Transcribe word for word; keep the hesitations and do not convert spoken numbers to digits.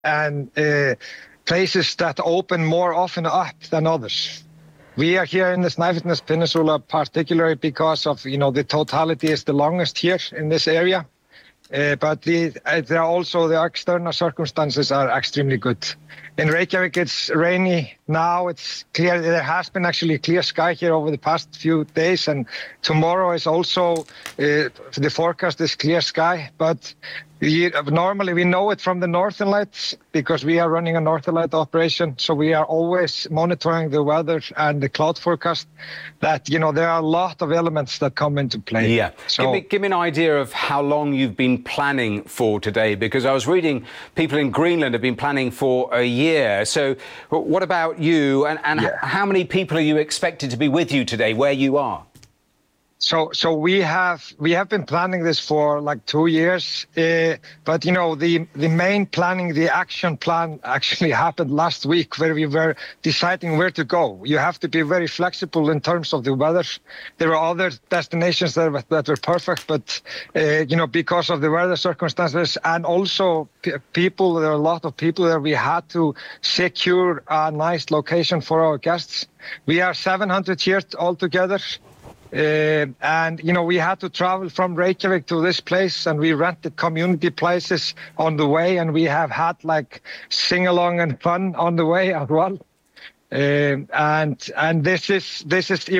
and uh, places that open more often up than others. We are here in the Snæfellsnes Peninsula particularly because of, you know, the totality is the longest here in this area. Uh, but the, uh, there are also the external circumstances are extremely good. In Reykjavik, it's rainy now. It's clear. There has been actually clear sky here over the past few days, and tomorrow is also uh, the forecast is clear sky. But we, normally we know it from the Northern Lights because we are running a Northern Light operation. So we are always monitoring the weather and the cloud forecast. That, you know, there are a lot of elements that come into play. Yeah. So, give me, give me an idea of how long you've been planning for today, because I was reading people in Greenland have been planning for a year. So what about you, and, and yeah. how many people are you expected to be with you today where you are? So, so we have we have been planning this for like two years, uh, but you know the the main planning, the action plan actually happened last week, where we were deciding where to go. You have to be very flexible in terms of the weather. There are other destinations that were, that were perfect, but uh, you know because of the weather circumstances and also p people, there are a lot of people there. We had to secure a nice location for our guests. We are seven hundred here altogether. Uh, and, you know, we had to travel from Reykjavik to this place, and we rented community places on the way, and we have had like sing-along and fun on the way as well. Uh, and and this is this is